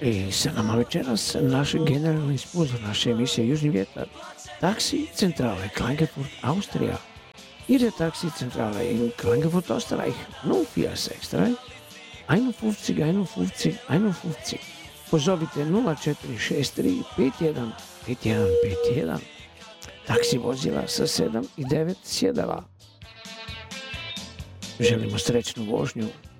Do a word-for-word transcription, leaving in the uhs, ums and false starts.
I sa nama večeras naš generalni sponzor naše emisije Južni vjetar, Taxi Centrale Klagenfurt, Austrija. Ihre Taxi Centrale in Klagenfurt, Österreich, null vier sechs drei, eins fünf eins eins eins eins. Pozovite nula četiri šest tri pet jedan pet jedan pet jedan. Taksi vozila sa sedam i devet sjedala. Želimo srećnu vožnju